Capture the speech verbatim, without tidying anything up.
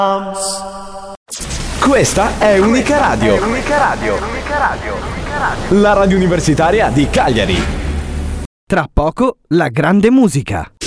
Questa è Unica Radio. È Unica Radio. Unica Radio. Unica Radio. La radio universitaria di Cagliari. Tra poco la grande musica.